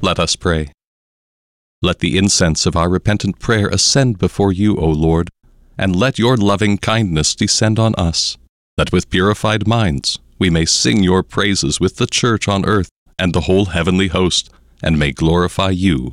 Let us pray. Let the incense of our repentant prayer ascend before you, O Lord, and let your loving kindness descend on us, that with purified minds we may sing your praises with the church on earth and the whole heavenly host, and may glorify you